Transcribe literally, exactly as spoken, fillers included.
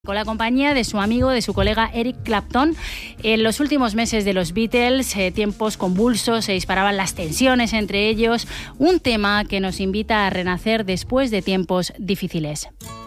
Con la compañía de su amigo, de su colega Eric Clapton. En los últimos meses de los Beatles, eh, tiempos convulsos, se disparaban las tensiones entre ellos, un tema que nos invita a renacer después de tiempos difíciles.